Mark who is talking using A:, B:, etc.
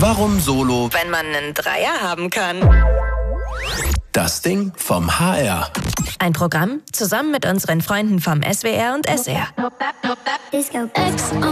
A: Warum Solo?
B: Wenn man einen Dreier haben kann.
A: Das Ding vom HR.
B: Ein Programm zusammen mit unseren Freunden vom SWR und SR.